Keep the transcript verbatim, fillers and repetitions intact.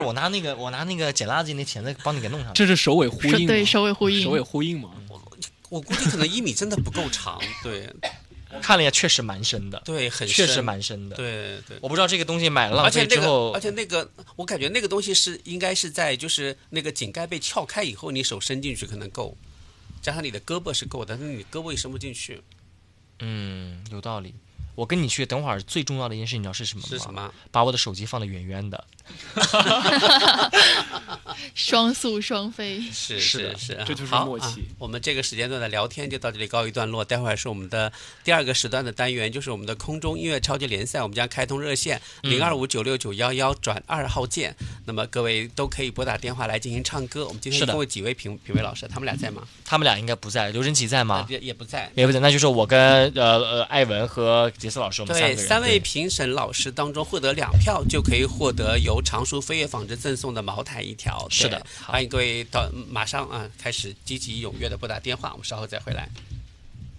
我拿那个我拿那个捡垃圾那钳子帮你给弄上。 这是首尾呼应， 对，首尾呼应， 首尾呼应嘛。 我我估计可能一米真的不够长，对。 看了一下，确实蛮深的， 对，很深， 确实蛮深的， 对对。 我不知道这个东西买了浪费之后， 而且那个，而且那个，我感觉那个东西是应该是在就是那个井盖被撬开以后，你手伸进去可能够，加上你的胳膊是够的，但是你胳膊也伸不进去。 嗯，有道理。我跟你去，等会儿最重要的一件事，你知道是什么吗？ 是什么？ 把我的手机放得远远的。 双宿双飞， 是是是， 这就是默契、 啊。我们这个时间段的聊天就到这里告一段落，待会儿是我们的第二个时段的单元，就是我们的空中音乐超级联赛，我们将开通热线零二五九六九幺幺转二号键，那么各位都可以拨打电话来进行唱歌。我们今天一共有几位评评委老师？他们俩在吗？ 他们俩应该不在。刘晨奇在吗？ 也也不在， 也不在。那就是我跟呃呃艾文和杰斯老师，我们三个人。 对，三位评审老师当中获得两票，就可以获得由常熟飞跃纺织赠送的茅台一条。 是的， 欢迎各位到马上啊开始积极踊跃的拨打电话，我们稍后再回来。